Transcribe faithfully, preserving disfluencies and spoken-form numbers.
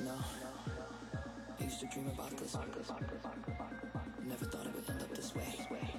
know, I used to dream about this. Never thought it would end up this way.